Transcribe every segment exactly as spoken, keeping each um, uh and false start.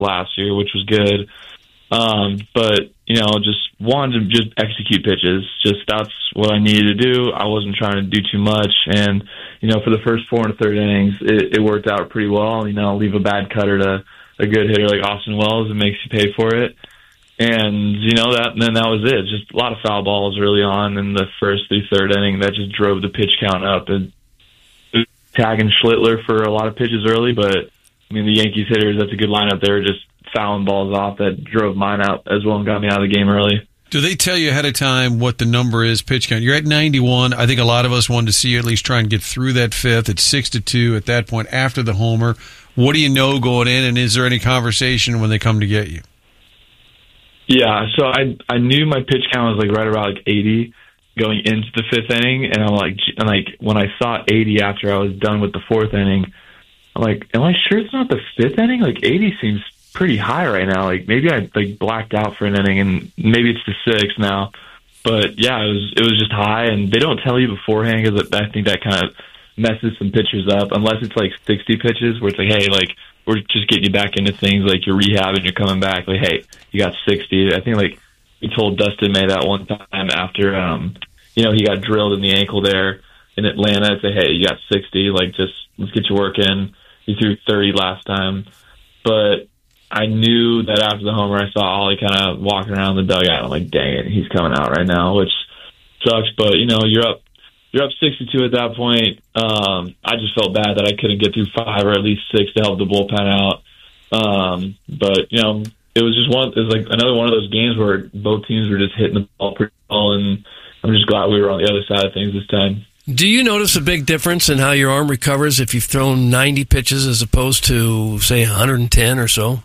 last year, which was good. Um, but, you know, just wanted to just execute pitches. Just that's what I needed to do. I wasn't trying to do too much. And, you know, for the first four and a third innings, it, it worked out pretty well. You know, leave a bad cutter to a good hitter like Austin Wells, it makes you pay for it. And, you know, that and then that was it. Just a lot of foul balls early on in the first through third inning that just drove the pitch count up. And tagging Schlittler for a lot of pitches early, but, I mean, the Yankees hitters, that's a good lineup. They were just fouling balls off that drove mine out as well and got me out of the game early. Do they tell you ahead of time what the number is, pitch count? You're at ninety-one. I think a lot of us wanted to see you at least try and get through that fifth. It's six to two at that point after the homer. What do you know going in, and is there any conversation when they come to get you? Yeah, so I I knew my pitch count was like right around like eighty going into the fifth inning, and I'm like, and like when I saw eighty after I was done with the fourth inning, I'm like, am I sure it's not the fifth inning? Like eighty seems pretty high right now. Like maybe I like blacked out for an inning, and maybe it's the sixth now. But yeah, it was it was just high, and they don't tell you beforehand because I think that kind of messes some pitchers up. Unless it's like sixty pitches, where it's like, hey, like we're just getting you back into things, like you're rehabbing, you're coming back. Like, hey, you got sixty. I think like we told Dustin May that one time after, um, you know, he got drilled in the ankle there in Atlanta. Say, hey, you got sixty. Like, just let's get you working. He threw thirty last time, but I knew that after the homer, I saw Ollie kind of walking around the dugout. I'm like, dang it, he's coming out right now, which sucks. But, you know, you're up you're up sixty-two at that point. Um, I just felt bad that I couldn't get through five or at least six to help the bullpen out. Um, but, you know, it was just one, it was like another one of those games where both teams were just hitting the ball pretty well, and I'm just glad we were on the other side of things this time. Do you notice a big difference in how your arm recovers if you've thrown ninety pitches as opposed to, say, one hundred ten or so?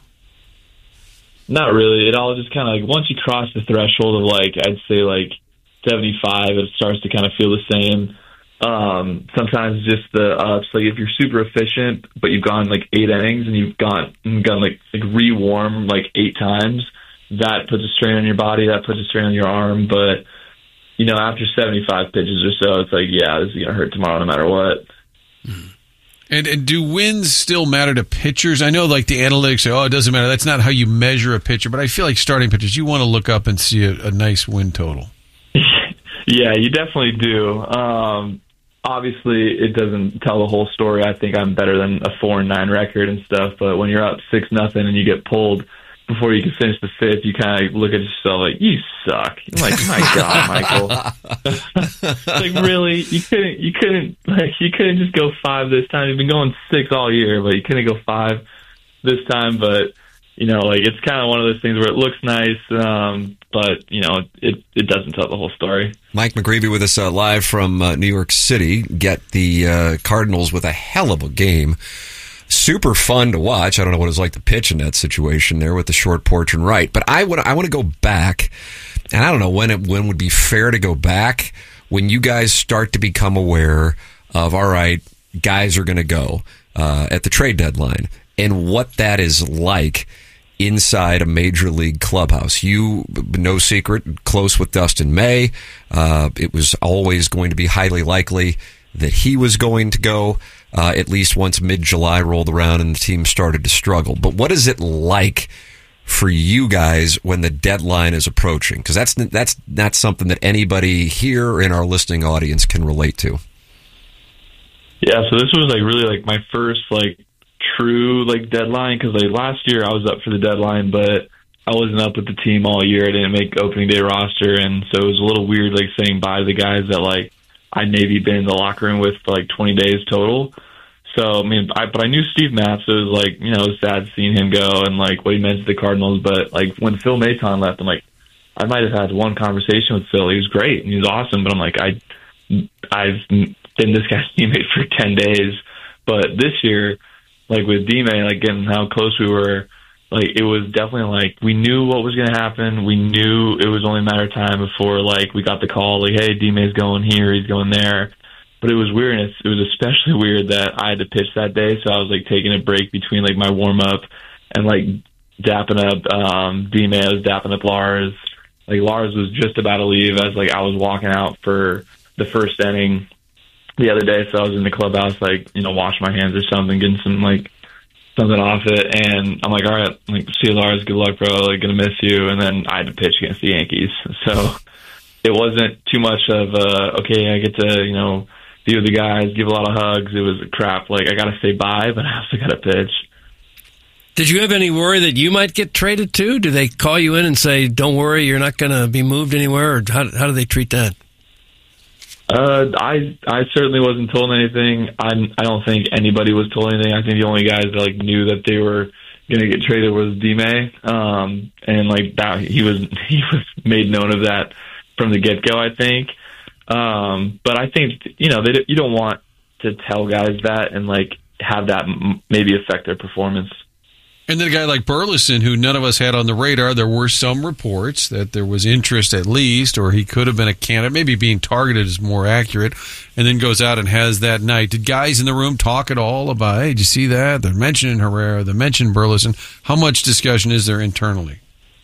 Not really. It all just kind of like once you cross the threshold of like I'd say like seventy-five, it starts to kind of feel the same. Um, sometimes just the ups. Like if you're super efficient, but you've gone like eight innings and you've gone gone like like re-warm like eight times, that puts a strain on your body. That puts a strain on your arm. But you know, after seventy-five pitches or so, it's like, yeah, this is gonna hurt tomorrow no matter what. Mm. And, and do wins still matter to pitchers? I know, like, the analytics say, oh, it doesn't matter. That's not how you measure a pitcher. But I feel like starting pitchers, you want to look up and see a, a nice win total. Yeah, you definitely do. Um, obviously, it doesn't tell the whole story. I think I'm better than a four and nine record and stuff. But when you're up six nothing and you get pulled before you can finish the fifth, you kind of look at yourself like, you suck. I'm like, my God, Michael. Like, really? You couldn't, you couldn't, like, you couldn't just go five this time. You've been going six all year, but you couldn't go five this time. But, you know, like, it's kind of one of those things where it looks nice, um, but, you know, it, it doesn't tell the whole story. Mike McGreevy with us uh, live from uh, New York City. Get the uh, Cardinals with a hell of a game. Super fun to watch. I don't know what it was like to pitch in that situation there with the short porch and right. But I want I want to go back, and I don't know when it when would be fair to go back when you guys start to become aware of, all right, guys are going to go uh, at the trade deadline, and what that is like inside a major league clubhouse. You, no secret, close with Dustin May. Uh, it was always going to be highly likely that he was going to go. Uh, at least once mid-July rolled around and the team started to struggle. But what is it like for you guys when the deadline is approaching? Because that's that's not something that anybody here in our listening audience can relate to. Yeah, so this was like really like my first like true like deadline, because like last year I was up for the deadline, but I wasn't up with the team all year. I didn't make opening day roster, and so it was a little weird like saying bye to the guys that like I'd maybe been in the locker room with for like twenty days total. So, I mean, I, but I knew Steve Matz, so it was like, you know, it was sad seeing him go and like what he meant to the Cardinals. But like when Phil Maton left, I'm like, I might have had one conversation with Phil. He was great and he was awesome, but I'm like, I, I've been this guy's teammate for ten days. But this year, like with D-May, like getting how close we were, like it was definitely like we knew what was going to happen. We knew it was only a matter of time before like we got the call, like, hey, D-May's going here, he's going there. But it was weird, and it was especially weird that I had to pitch that day, so I was, like, taking a break between, like, my warm-up and, like, dapping up um, D-May. I was dapping up Lars. Like, Lars was just about to leave as, like, I was walking out for the first inning the other day, so I was in the clubhouse, like, you know, washing my hands or something, getting some, like, something off it, and I'm like, all right, like, see you, Lars, good luck, bro, like, gonna miss you. And then I had to pitch against the Yankees, so it wasn't too much of uh okay, I get to, you know, be with the guys, give a lot of hugs. It was crap, like, I gotta say bye, but I also gotta pitch. Did you have any worry that you might get traded too? Do they call you in and say, don't worry, you're not going to be moved anywhere? Or how, how do they treat that? Uh, I I certainly wasn't told anything. I I don't think anybody was told anything. I think the only guys that like knew that they were going to get traded was D-May, um, and like that he was he was made known of that from the get go. I think, um, but I think you know they you don't want to tell guys that and like have that m- maybe affect their performance. And then a guy like Burleson, who none of us had on the radar, there were some reports that there was interest at least, or he could have been a candidate. Maybe being targeted is more accurate, and then goes out and has that night. Did guys in the room talk at all about, hey, did you see that? They're mentioning Herrera, they're mentioning Burleson. How much discussion is there internally?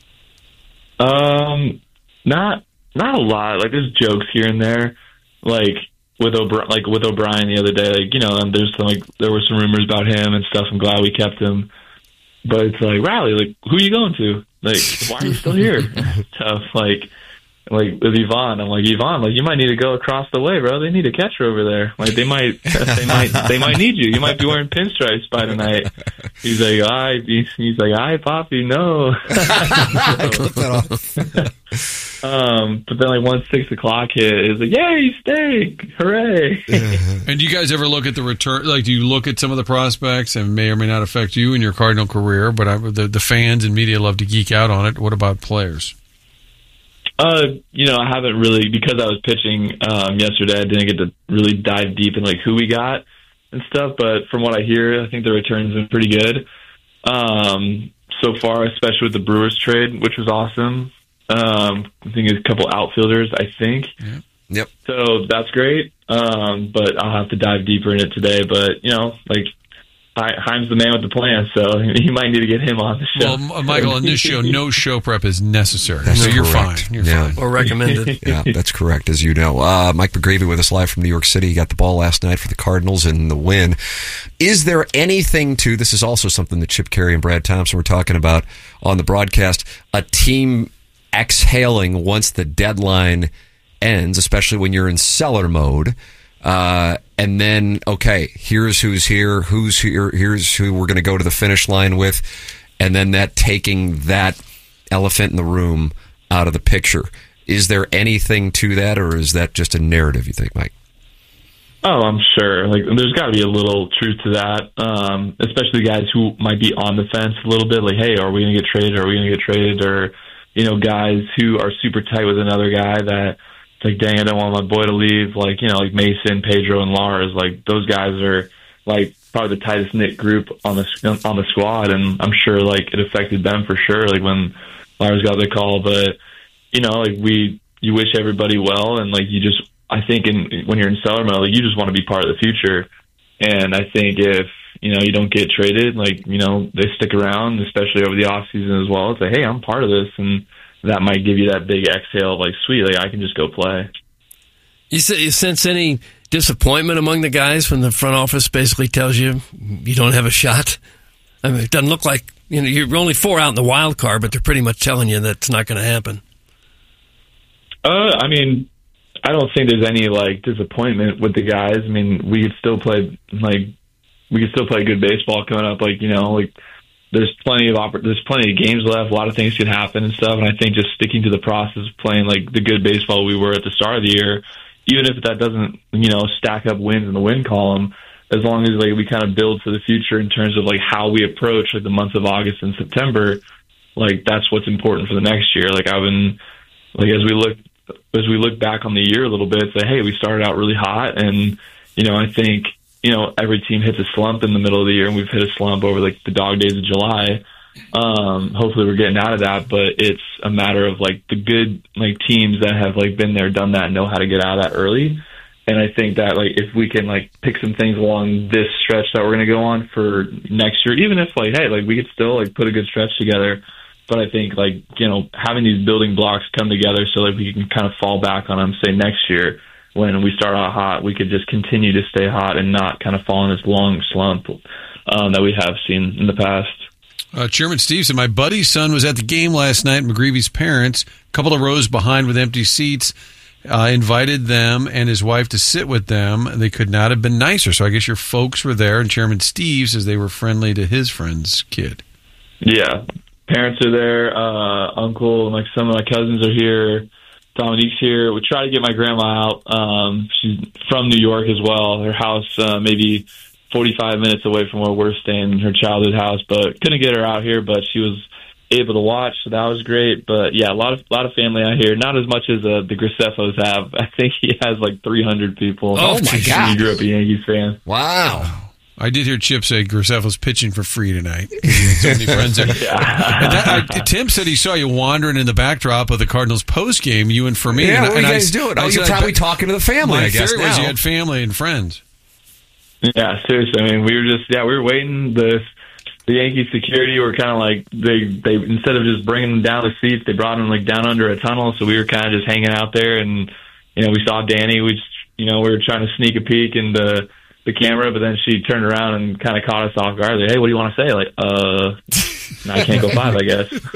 Um, not not a lot. Like, there's jokes here and there. Like, with O'Brien, like with O'Brien the other day, like, you know, and there's some, like, there were some rumors about him and stuff. I'm glad we kept him. But it's like, Riley, like, who are you going to? Like, why are you still here? Tough. Like, like with Yvonne, I'm like, Yvonne, like, you might need to go across the way, bro. They need a catcher over there. Like, they might, they might, they might need you. You might be wearing pinstripes by tonight. He's like, I, he's, he's like, I, Poppy, no. um, but then like once six o'clock hit, it was like, yay, steak, hooray! And do you guys ever look at the return? Like, do you look at some of the prospects, and may or may not affect you in your Cardinal career? But I, the the fans and media love to geek out on it. What about players? Uh, you know, I haven't really, because I was pitching um, yesterday, I didn't get to really dive deep in like who we got and stuff. But from what I hear, I think the return's been pretty good um, so far, especially with the Brewers trade, which was awesome. Um, I think it's a couple outfielders, I think. Yeah. Yep. So that's great. Um, but I'll have to dive deeper in it today. But, you know, like, Heim's the man with the plan, so you might need to get him on the show. Well, Michael, on this show, no show prep is necessary, That's so you're correct. fine. You're Yeah. fine. Or recommended? Yeah, that's correct, as you know. Uh, Mike McGreevy with us live from New York City. He got the ball last night for the Cardinals in the win. Is there anything to, this is also something that Chip Carey and Brad Thompson were talking about on the broadcast, a team exhaling once the deadline ends, especially when you're in seller mode, uh, and then, okay, here's who's here, who's here, here's who we're going to go to the finish line with, and then that taking that elephant in the room out of the picture. Is there anything to that, or is that just a narrative, you think, Mike? Oh, I'm sure. Like, there's got to be a little truth to that, um, especially guys who might be on the fence a little bit, like, hey, are we going to get traded, are we going to get traded, or, you know, guys who are super tight with another guy that, like, dang, I don't want my boy to leave. Like, you know, like Mason, Pedro, and Lars. Like, those guys are like probably the tightest knit group on the on the squad, and I'm sure like it affected them for sure. Like when Lars got the call, but you know, like we, you wish everybody well, and like you just, I think, in when you're in seller mode, like you just want to be part of the future. And I think if you know you don't get traded, like you know they stick around, especially over the off season as well. It's like, hey, I'm part of this, and that might give you that big exhale, like, sweet, like, I can just go play. You, you sense any disappointment among the guys when the front office basically tells you you don't have a shot? I mean, it doesn't look like, you know, you're only four out in the wild card, but they're pretty much telling you that's not going to happen. Uh, I mean, I don't think there's any, like, disappointment with the guys. I mean, we could still play, like, we could still play good baseball coming up, like, you know, like, There's plenty of oppor- there's plenty of games left. A lot of things could happen and stuff. And I think just sticking to the process of playing like the good baseball we were at the start of the year, even if that doesn't, you know, stack up wins in the win column, as long as like we kind of build for the future in terms of like how we approach like the months of August and September, like that's what's important for the next year. Like I've been like as we look as we look back on the year a little bit, say, hey, we started out really hot, and you know, I think. You know, every team hits a slump in the middle of the year, and we've hit a slump over like the dog days of July. Um, hopefully we're getting out of that, but it's a matter of like the good like teams that have like been there, done that, know how to get out of that early. And I think that like if we can like pick some things along this stretch that we're going to go on for next year, even if like, hey, like we could still like put a good stretch together. But I think like, you know, having these building blocks come together so like we can kind of fall back on them, say next year, when we start out hot, we could just continue to stay hot and not kind of fall in this long slump um, that we have seen in the past. Uh, Chairman Steve said, my buddy's son was at the game last night. McGreevy's parents, a couple of rows behind with empty seats, uh, invited them and his wife to sit with them. They could not have been nicer. So I guess your folks were there, and Chairman Steve says they were friendly to his friend's kid. Yeah, parents are there. Uh, uncle and like some of my cousins are here. Dominique's here. We try to get my grandma out. Um, she's from New York as well. Her house uh, maybe forty-five minutes away from where we're staying, her childhood house, but couldn't get her out here, but she was able to watch, so that was great. But yeah, a lot of a lot of family out here. Not as much as uh, the Graceffos have. I think he has like three hundred people. Oh, my God. He grew up a Yankees fan. Wow. I did hear Chip say Graceffo's pitching for free tonight. He had so many friends there. Yeah. And that, I, Tim said he saw you wandering in the backdrop of the Cardinals post game, you and Fermin. Yeah, and, what are and you guys I, doing? I Oh, said, you're probably talking to the family, my I guess, theory was now. you had family and friends. Yeah, seriously. I mean, we were just yeah, we were waiting. The the Yankee security were kind of like they they instead of just bringing them down the seats, they brought them like down under a tunnel. So we were kind of just hanging out there, and you know, we saw Danny. We just, you know we were trying to sneak a peek into the camera, but then she turned around and kind of caught us off guard. Like, hey, what do you want to say? Like, uh, no, I can't go five, I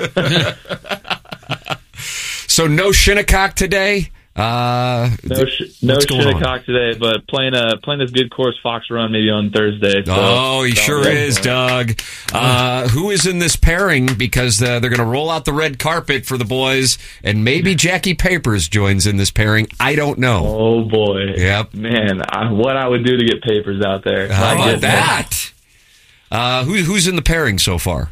guess. So no Shinnecock today. Uh, no, sh- no Shinnecock today, but playing a playing this good course Fox Run maybe on Thursday. So, oh, he so sure is, Doug. Uh, who is in this pairing? Because uh, they're going to roll out the red carpet for the boys, and maybe Jackie Papers joins in this pairing. I don't know. Oh boy, Yep, man, I, what I would do to get Papers out there? How I about get that? Uh, who, who's in the pairing so far?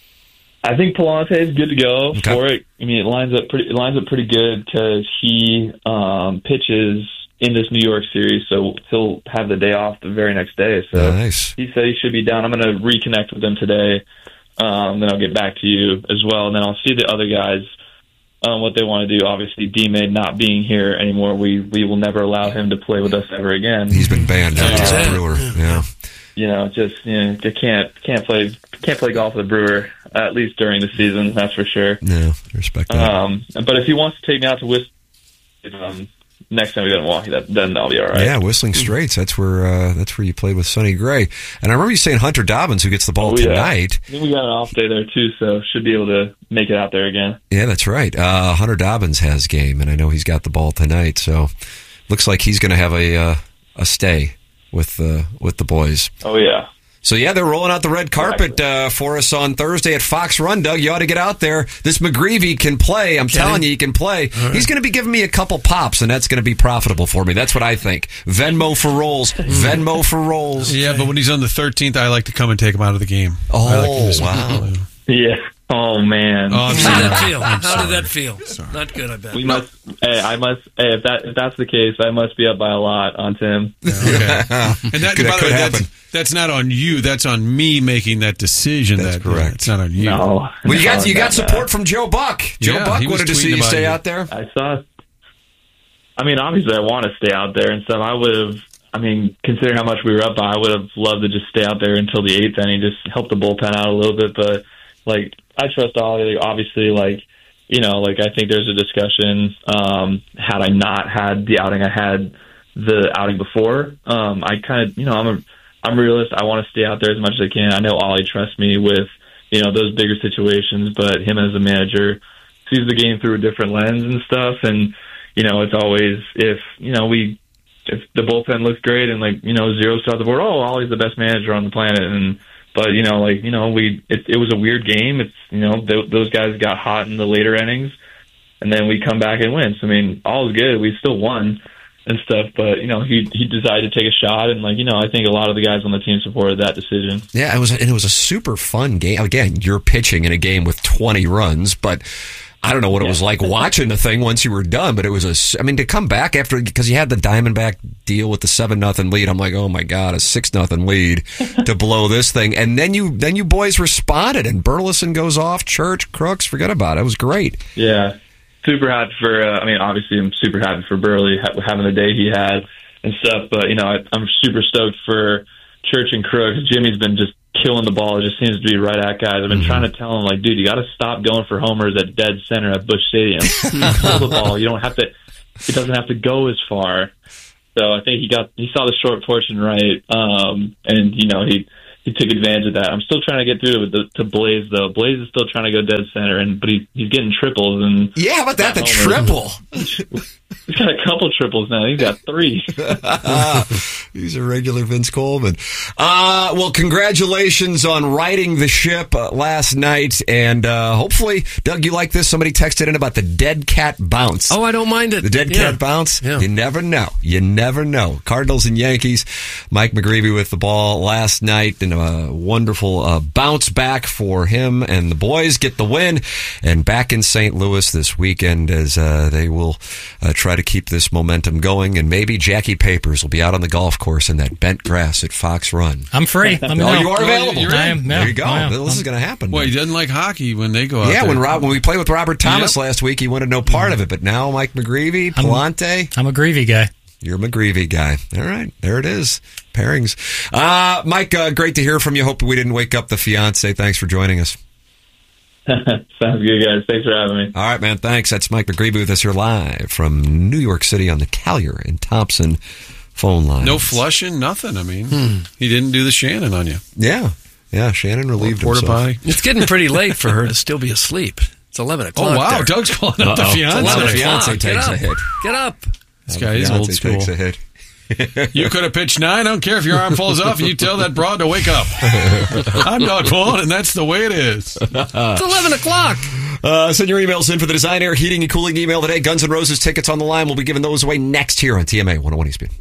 I think Palante is good to go Okay. for it. I mean, it lines up pretty. It lines up pretty good because he um, pitches in this New York series, so he'll have the day off the very next day. So Nice. he said he should be down. I'm going to reconnect with him today. Um, then I'll get back to you as well, and then I'll see the other guys um, what they want to do. Obviously, D-Made not being here anymore, we we will never allow him to play with us ever again. He's been banned out Yeah. to the Brewer. Yeah. You know, just you know, you can't can't play can't play golf with a Brewer at least during the season. That's for sure. No, respect that. Um, but if he wants to take me out to Whistling, um, next time we go to Milwaukee, that, then that'll be all right. Yeah, Whistling Straits. That's where uh, that's where you played with Sonny Gray. And I remember you saying Hunter Dobbins, who gets the ball Oh, yeah. tonight. I think we got an off day there too, so should be able to make it out there again. Yeah, that's right. Uh, Hunter Dobbins has game, and I know he's got the ball tonight. So looks like he's going to have a uh, a stay with uh, with the boys. Oh yeah. So, yeah, they're rolling out the red carpet uh, for us on Thursday at Fox Run. Doug, you ought to get out there. This McGreevy can play. I'm Can telling he? you, he can play. Right. He's going to be giving me a couple pops, and that's going to be profitable for me. That's what I think. Venmo for rolls. Venmo for rolls. Yeah, but when he's on the thirteenth, I like to come and take him out of the game. Oh, I like to miss him. wow. Yeah. Oh man. Oh, I'm How did sorry. that feel? I'm How did sorry. that feel? Not good, I bet. we must. Hey, I must. Hey, if that if that's the case, I must be up by a lot on Tim. Okay. And that, Could- by that the way, could that's, happen. that's not on you. That's on me making that decision. That's that correct. It's not on you. No. Well, you got No, you no, got no. support from Joe Buck. Joe Yeah, Buck he was wanted to see tweeting you about stay you. out there. I saw. I mean, obviously, I want to stay out there and stuff. I would have. I mean, considering how much we were up by, I would have loved to just stay out there until the eighth inning, just help the bullpen out a little bit. But like, I trust Ollie. Like, obviously, like you know, like I think there's a discussion. Um, had I not had the outing I had the outing before, um, I kind of, you know, I'm a, I'm a realist. I want to stay out there as much as I can. I know Ollie trusts me with, you know, those bigger situations, but him as a manager sees the game through a different lens and stuff. And, you know, it's always, if, you know, we, if the bullpen looks great and like, you know, zeros throughout the board, oh, Ollie's the best manager on the planet. And, but, you know, like, you know, we, it, it was a weird game. It's, you know, th- those guys got hot in the later innings and then we come back and win. So, I mean, all is good. We still won and stuff, but, you know, he, he decided to take a shot. And like, you know, I think a lot of the guys on the team supported that decision. Yeah, it was, and it was a super fun game. Again, you're pitching in a game with twenty runs, but I don't know what it was like watching the thing once you were done. But it was a, I mean, to come back after, because you had the Diamondback deal with the seven nothing lead. I'm like, oh my god, a six nothing lead to blow this thing, and then you then you boys responded, and Burleson goes off, Church, Crooks, forget about it. It was great. Yeah. Super happy for, uh, I mean, obviously I'm super happy for Burley ha- having the day he had and stuff, but, you know, I, I'm super stoked for Church and Crooks. Jimmy's been just killing the ball. It just seems to be right at guys. I've been mm-hmm. trying to tell him, like, dude, you got to stop going for homers at dead center at Busch Stadium. Kill the ball. You don't have to, it doesn't have to go as far. So I think he got, he saw the short portion right. Um, and, you know, he, he took advantage of that. I'm still trying to get through to, to Blaze though. Blaze is still trying to go dead center, and but he, he's getting triples. And yeah, how about that? The homers. triple. He's got a couple triples now. He's got three. He's a regular Vince Coleman. Uh, well, congratulations on righting the ship uh, last night. And uh, hopefully, Doug, you like this? Somebody texted in about the dead cat bounce. Oh, I don't mind it. The dead yeah. cat bounce? Yeah. You never know. You never know. Cardinals and Yankees. Mike McGreevy with the ball last night. And a wonderful uh, bounce back for him. And the boys get the win. And back in Saint Louis this weekend as uh, they will uh, try to keep this momentum going, and maybe Jackie Papers will be out on the golf course in that bent grass at Fox Run. I'm free. Let me oh, know. you are available. You're I am. Yeah, there you go. I am. This is going to happen. Well, he doesn't like hockey when they go out yeah, there. when Rob, when we played with Robert Thomas Yep. last week, he wanted no part of it. But now Mike McGreevy, Palante, I'm a Greavy guy. you're a McGreevy guy. All right, there it is. Pairings. Uh, Mike, uh, great to hear from you. Hope we didn't wake up the fiance. Thanks for joining us. Sounds good, guys. Thanks for having me. All right, man. Thanks. That's Mike McGreevy with us here live from New York City on the Collier and Thompson phone line. No flushing, nothing. I mean, Hmm. he didn't do the Shannon on you. Yeah. Yeah, Shannon relieved Porta himself. potty. It's getting pretty late for her to still be asleep. It's eleven Oh, o'clock. wow. there. Doug's calling up the Uh-oh. fiance. Well, the eleven fiance o'clock. takes Get a up. hit. Get up. This guy is Fiance old school. takes a hit. You could have pitched nine. I don't care if your arm falls off and you tell that broad to wake up. I'm Doug Vaughn, and that's the way it is. It's eleven o'clock. Uh, send your emails in for the Design Air Heating and Cooling email today. Guns N' Roses tickets on the line. We'll be giving those away next here on T M A one oh one E S P N.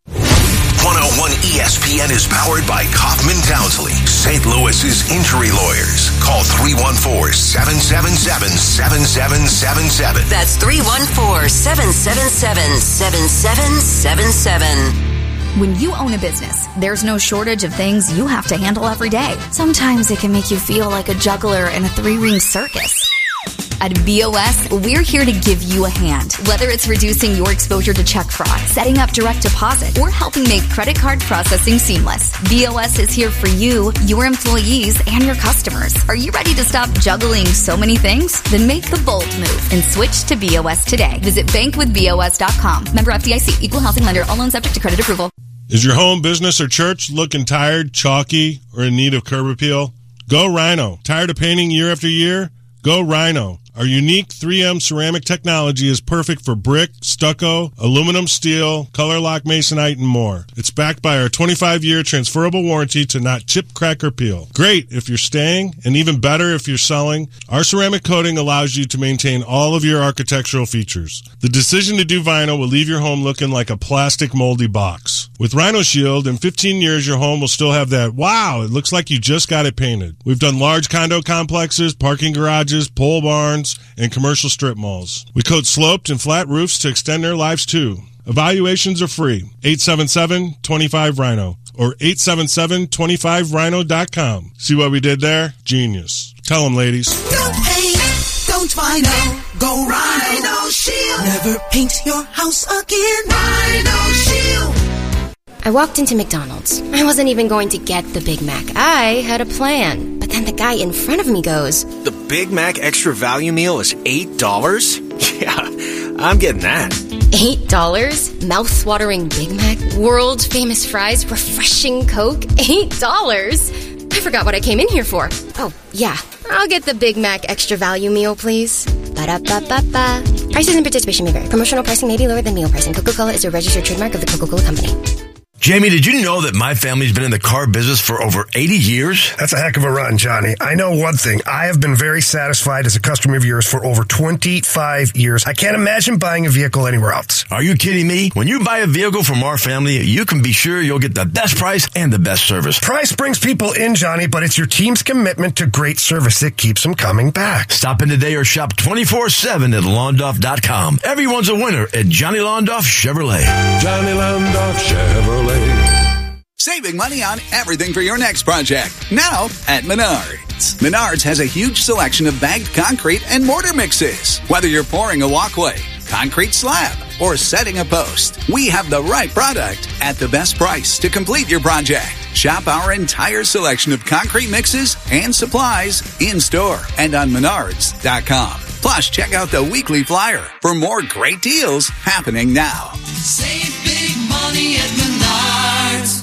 one oh one E S P N is powered by Kaufman Townsley, Saint Louis's injury lawyers. Call three one four, seven seven seven, seven seven seven seven. That's three one four, seven seven seven, seven seven seven seven. When you own a business, there's no shortage of things you have to handle every day. Sometimes it can make you feel like a juggler in a three-ring circus. At B O S, we're here to give you a hand. Whether it's reducing your exposure to check fraud, setting up direct deposit, or helping make credit card processing seamless, B O S is here for you, your employees, and your customers. Are you ready to stop juggling so many things? Then make the bold move and switch to B O S today. Visit bank with B O S dot com. Member F D I C. Equal housing lender. All loans subject to credit approval. Is your home, business, or church looking tired, chalky, or in need of curb appeal? Go Rhino. Tired of painting year after year? Go Rhino. Our unique three M ceramic technology is perfect for brick, stucco, aluminum, steel, color lock masonite, and more. It's backed by our twenty-five year transferable warranty to not chip, crack, or peel. Great if you're staying, and even better if you're selling. Our ceramic coating allows you to maintain all of your architectural features. The decision to do vinyl will leave your home looking like a plastic moldy box. With Rhino Shield, in fifteen years, your home will still have that, wow, it looks like you just got it painted. We've done large condo complexes, parking garages, pole barns, and commercial strip malls. We coat sloped and flat roofs to extend their lives too. Evaluations are free. eight seven seven, two five, Rhino or eight seven seven, two five rhino dot com. See what we did there? Genius. Tell them, ladies. Don't paint, don't vinyl, go Rhino Shield. Never paint your house again. Rhino Shield. I walked into McDonald's. I wasn't even going to get the Big Mac. I had a plan. But then the guy in front of me goes, "The Big Mac Extra Value Meal is eight dollars? Yeah, I'm getting that." eight dollars? Mouth-watering Big Mac? World-famous fries? Refreshing Coke? eight dollars? I forgot what I came in here for. Oh, yeah. I'll get the Big Mac Extra Value Meal, please. Ba-da-ba-ba-ba. Prices and participation may vary. Promotional pricing may be lower than meal pricing. Coca-Cola is a registered trademark of the Coca-Cola Company. Jamie, did you know that my family's been in the car business for over eighty years? That's a heck of a run, Johnny. I know one thing. I have been very satisfied as a customer of yours for over twenty-five years. I can't imagine buying a vehicle anywhere else. Are you kidding me? When you buy a vehicle from our family, you can be sure you'll get the best price and the best service. Price brings people in, Johnny, but it's your team's commitment to great service that keeps them coming back. Stop in today or shop twenty-four seven at Londoff dot com. Everyone's a winner at Johnny Londoff Chevrolet. Johnny Londoff Chevrolet. Saving money on everything for your next project. Now at Menards. Menards has a huge selection of bagged concrete and mortar mixes. Whether you're pouring a walkway, concrete slab, or setting a post, we have the right product at the best price to complete your project. Shop our entire selection of concrete mixes and supplies in-store and on Menards dot com. Plus, check out the weekly flyer for more great deals happening now. Save big money at Menards.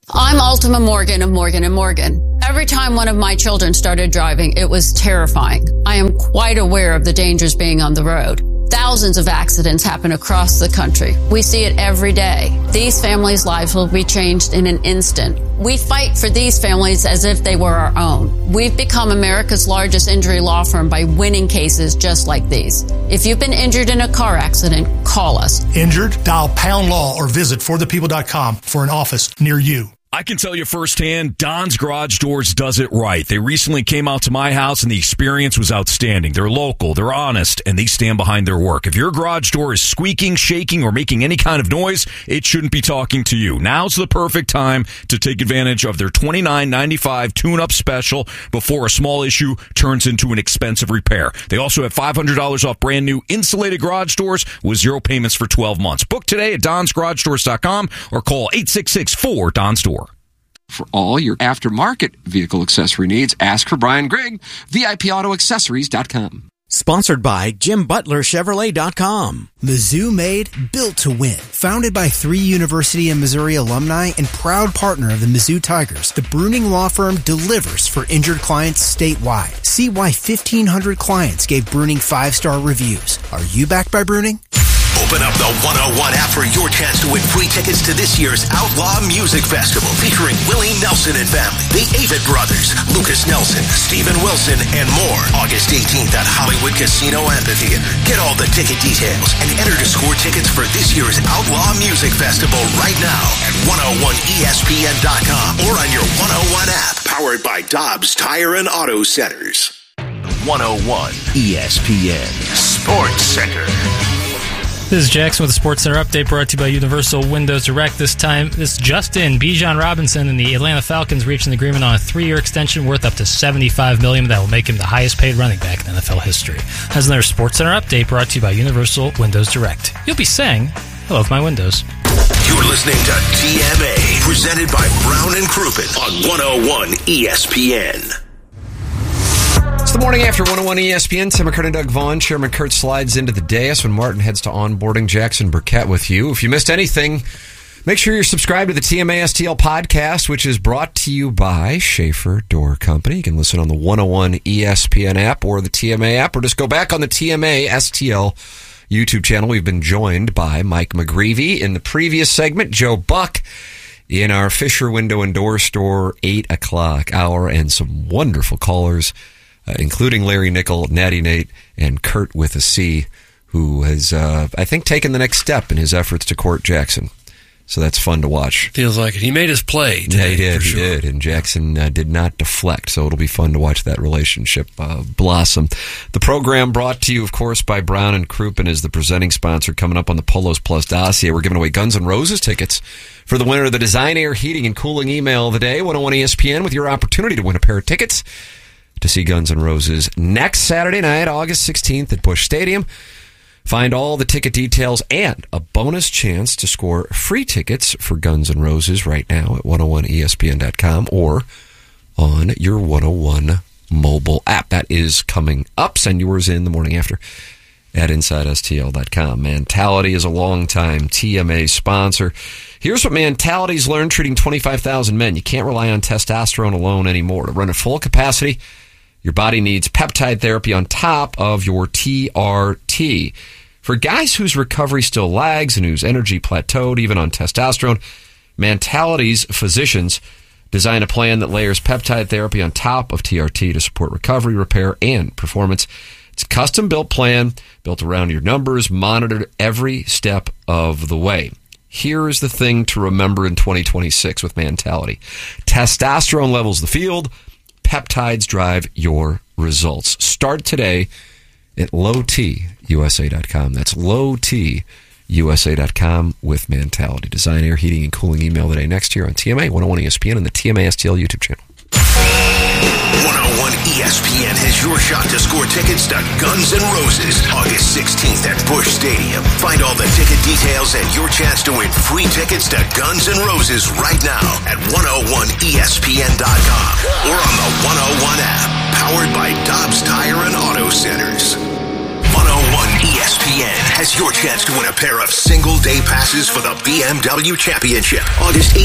I'm Ultima Morgan of Morgan and Morgan. Every time one of my children started driving, it was terrifying. I am quite aware of the dangers being on the road. Thousands of accidents happen across the country. We see it every day. These families' lives will be changed in an instant. We fight for these families as if they were our own. We've become America's largest injury law firm by winning cases just like these. If you've been injured in a car accident, call us. Injured? Dial pound law or visit for the people dot com for an office near you. I can tell you firsthand, Don's Garage Doors does it right. They recently came out to my house, and the experience was outstanding. They're local, they're honest, and they stand behind their work. If your garage door is squeaking, shaking, or making any kind of noise, it shouldn't be talking to you. Now's the perfect time to take advantage of their twenty-nine ninety-five tune-up special before a small issue turns into an expensive repair. They also have five hundred dollars off brand new insulated garage doors with zero payments for twelve months. Book today at dons garage doors dot com or call eight six six four D O N S door. For all your aftermarket vehicle accessory needs, ask for Brian Grigg, V I P auto accessories dot com. Sponsored by Jim Butler Chevrolet dot com. Mizzou made, built to win. Founded by three University of Missouri alumni and proud partner of the Mizzou Tigers, the Bruning Law Firm delivers for injured clients statewide. See why fifteen hundred clients gave Bruning five-star reviews. Are you backed by Bruning? Open up the one oh one app for your chance to win free tickets to this year's Outlaw Music Festival featuring Willie Nelson and family, the Avett Brothers, Lucas Nelson, Steven Wilson, and more. August eighteenth at Hollywood Casino Amphitheater. Get all the ticket details and enter to score tickets for this year's Outlaw Music Festival right now at one oh one E S P N dot com or on your one oh one app, powered by Dobbs Tire and Auto Centers. one oh one E S P N Sports Center. This is Jackson with the Sports Center update brought to you by Universal Windows Direct. This time, this just in, Bijan Robinson and the Atlanta Falcons reached an agreement on a three-year extension worth up to seventy-five million dollars that will make him the highest-paid running back in N F L history. That's another Sports Center update brought to you by Universal Windows Direct. You'll be saying, I love my windows. You're listening to T M A, presented by Brown and Crouppen on one oh one E S P N. It's the morning after one oh one E S P N. Tim McCurdy and Doug Vaughn. Chairman Kurt slides into the dais when Martin heads to onboarding. Jackson Burkett with you. If you missed anything, make sure you're subscribed to the T M A S T L podcast, which is brought to you by Schaefer Door Company. You can listen on the one oh one E S P N app or the T M A app, or just go back on the T M A S T L YouTube channel. We've been joined by Mike McGreevy in the previous segment, Joe Buck in our Fisher Window and Door Store eight o'clock hour, and some wonderful callers, Uh, including Larry Nickel, Natty Nate, and Kurt with a C, who has, uh, I think, taken the next step in his efforts to court Jackson. So that's fun to watch. Feels like it. He made his play today. Yeah, he did. For He sure. did. And Jackson uh, did not deflect. So it'll be fun to watch that relationship uh, blossom. The program brought to you, of course, by Brown and Crouppen is the presenting sponsor. Coming up on the Polos Plus dossier, we're giving away Guns N' Roses tickets for the winner of the Design Air Heating and Cooling Email of the Day, one oh one E S P N, with your opportunity to win a pair of tickets to see Guns N' Roses next Saturday night, August sixteenth at Busch Stadium. Find all the ticket details and a bonus chance to score free tickets for Guns N' Roses right now at one oh one E S P N dot com or on your one oh one mobile app. That is coming up. Send yours in the morning after at inside S T L dot com. Mentality is a long-time T M A sponsor. Here's what Mentality's learned treating twenty-five thousand men. You can't rely on testosterone alone anymore. To run at full capacity, your body needs peptide therapy on top of your T R T. For guys whose recovery still lags and whose energy plateaued even on testosterone, Mentality's physicians design a plan that layers peptide therapy on top of T R T to support recovery, repair, and performance. It's a custom-built plan built around your numbers, monitored every step of the way. Here is the thing to remember in twenty twenty-six with Mentality. Testosterone levels the field. Peptides drive your results. Start today at low t U S A dot com. That's low t U S A dot com with Mentality. Design Air Heating and Cooling Email today next year on T M A, one oh one E S P N, and the T M A S T L YouTube channel. one oh one E S P N has your shot to score tickets to Guns N' Roses August sixteenth at Busch Stadium. Find all the ticket details and your chance to win free tickets to Guns N' Roses right now at one oh one E S P N dot com or on the one oh one app, powered by Dobbs Tire and Auto Centers. one oh one E S P N has your chance to win a pair of single-day passes for the B M W Championship August eighteenth.